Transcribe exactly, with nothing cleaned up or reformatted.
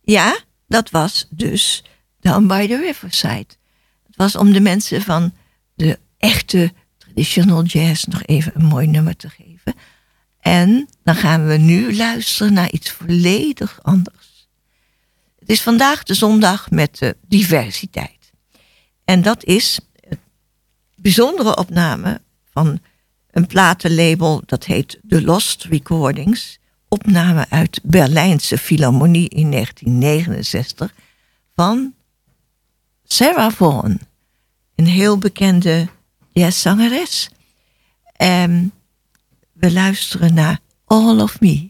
Ja, dat was dus Down by the Riverside. Het was om de mensen van de echte traditional jazz nog even een mooi nummer te geven. En dan gaan we nu luisteren naar iets volledig anders. Het is vandaag de zondag met de diversiteit. En dat is een bijzondere opname van een platenlabel dat heet The Lost Recordings. Opname uit Berlijnse Philharmonie in negentien negenenzestig van Sarah Vaughan. Een heel bekende jazzzangeres. En we luisteren naar All of Me.